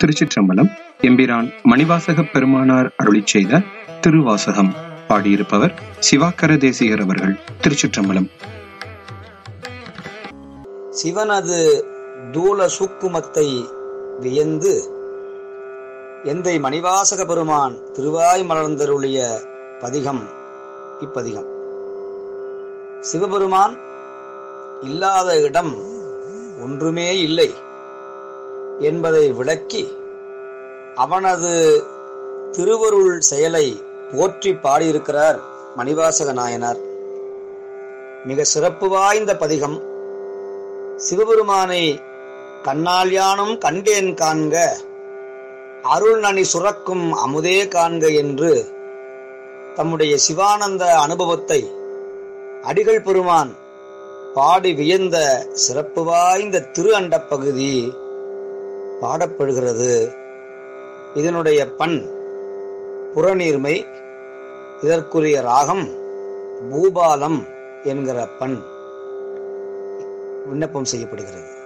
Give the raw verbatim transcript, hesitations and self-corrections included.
திருச்சிற்றம்பலம். எம்பிரான் மணிவாசக பெருமானார் அருளிச் செய்த திருவாசகம். பாடியிருப்பவர் சிவாக்கர தேசிகர் அவர்கள். திருச்சிற்றம்பலம். சிவனது தூல சூக்குமத்தை வியந்து எந்தை மணிவாசக பெருமான் திருவாய் மலர்ந்தருளிய பதிகம் இப்பதிகம். சிவபெருமான் இல்லாத இடம் ஒன்றுமே இல்லை என்பதை விளக்கி அவனது திருவருள் செயலை போற்றி பாடியிருக்கிறார் மணிவாசக நாயனார். மிக சிறப்பு வாய்ந்த பதிகம். சிவபெருமானை கண்ணால் யானும் கண்டேன் காண்க, அருள் நனி சுரக்கும் அமுதே காண்க என்று தம்முடைய சிவானந்த அனுபவத்தை அடிகள் பெருமான் பாடி வியந்த சிறப்பு வாய்ந்த திரு அண்ட பகுதி பாடப்படுகிறது. இதனுடைய பண் புறநீர்மை. இதற்குரிய ராகம் பூபாலம் என்கிற பண் விண்ணப்பம் செய்யப்படுகிறது.